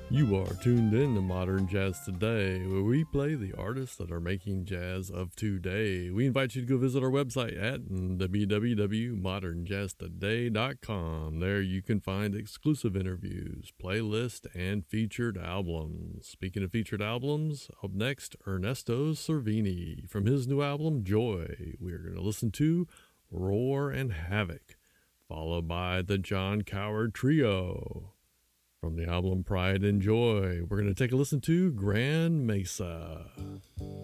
You are tuned in to Modern Jazz Today, where we play the artists that are making jazz of today. We invite you to go visit our website at www.modernjazztoday.com. There you can find exclusive interviews, playlists, and featured albums. Speaking of featured albums, up next, Ernesto Cervini. From his new album, Joy, we're going to listen to Roar and Havoc, followed by the John Coward Trio. From the album Pride and Joy, we're going to take a listen to Grand Mesa.